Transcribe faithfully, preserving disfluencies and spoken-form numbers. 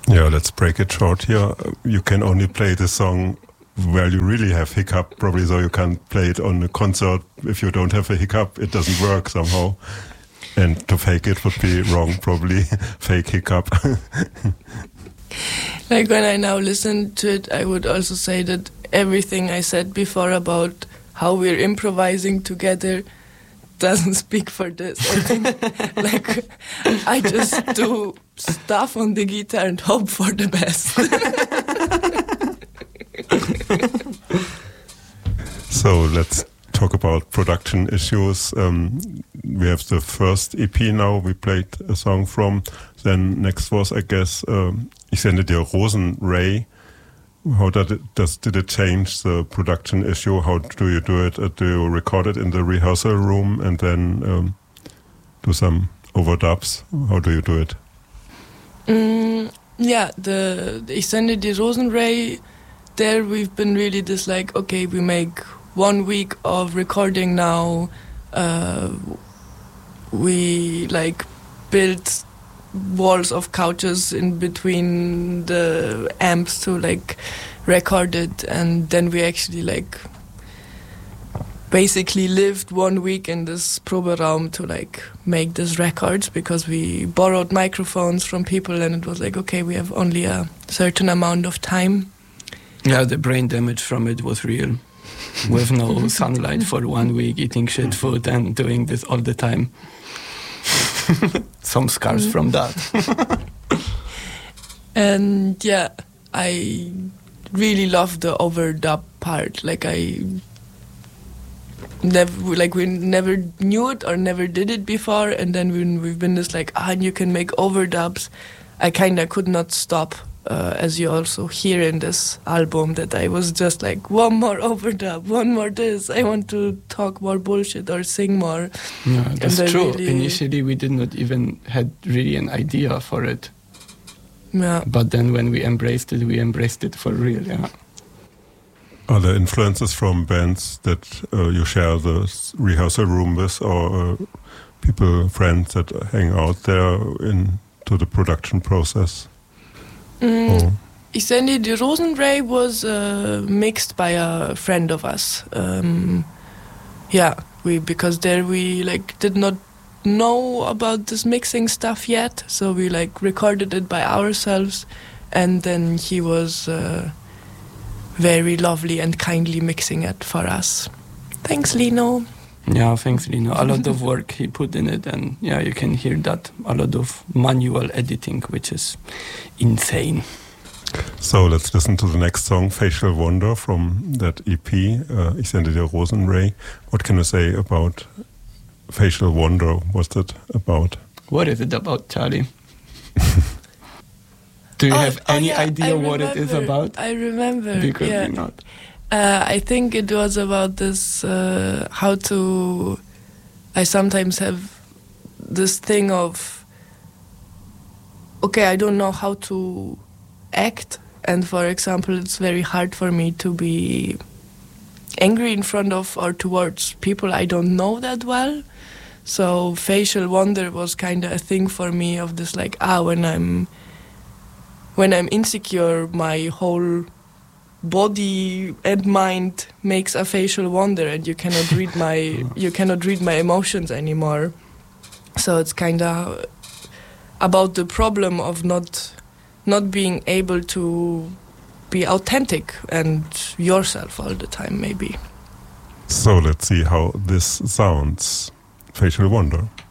Yeah, let's break it short here. You can only play the song where you really have hiccup, probably, so you can't play it on a concert. If you don't have a hiccup, it doesn't work somehow. And to fake it would be wrong, probably. Fake hiccup. Like when I now listen to it, I would also say that everything I said before about how we're improvising together doesn't speak for this. I think, like, I just do stuff on the guitar and hope for the best. So let's talk about production issues. Um, we have the first E P now we played a song from. Then next was, I guess, um, Ich sende dir Rosenray. How did it, does, did it change the production issue? How do you do it? Uh, do you record it in the rehearsal room and then um, do some overdubs? How do you do it? Mm, yeah, the, the Ich sende dir Rosenray, there we've been really just like, okay, we make one week of recording now. Uh, we like build walls of couches in between the amps to like record it, and then we actually like basically lived one week in this Proberaum to like make this records, because we borrowed microphones from people and it was like, okay, we have only a certain amount of time. Yeah, the brain damage from it was real. With no sunlight for one week, eating shit food and doing this all the time. Some scars from that. And yeah, I really love the overdub part. Like I never, like we never knew it or never did it before, and then when we've been just like, ah, you can make overdubs, I kind of could not stop. Uh, as you also hear in this album, that I was just like, one more overdub, one more this, I want to talk more bullshit or sing more. Yeah, that's true. Really, initially we did not even had really an idea for it. Yeah. But then when we embraced it, we embraced it for real, yeah. Are there influences from bands that uh, you share the rehearsal room with, or uh, people, friends that hang out there into the production process? Mm, oh. Ich sende dir Rosenray was uh, mixed by a friend of us. Um, yeah, we because there we like did not know about this mixing stuff yet, so we like recorded it by ourselves, and then he was uh, very lovely and kindly mixing it for us. Thanks, Lino. Yeah, thanks, Lino. A lot of work he put in it, and yeah, you can hear that. A lot of manual editing, which is insane. So let's listen to the next song, Facial Wonder, from that E P, uh, Ich sende dir Rosenray. What can you say about Facial Wonder? What's it about? What is it about, Charlie? Do you oh, have any oh, yeah, idea I what remember, it is about? I remember. Because yeah. we're not. Uh, I think it was about this, uh, how to, I sometimes have this thing of, okay, I don't know how to act, and for example, it's very hard for me to be angry in front of or towards people I don't know that well. So facial wonder was kind of a thing for me of this like, ah, when I'm, when I'm insecure, my whole body and mind makes a facial wonder, and you cannot read my you cannot read my emotions anymore. So it's kind of about the problem of not not being able to be authentic and yourself all the time, maybe. So let's see how this sounds. Facial Wonder.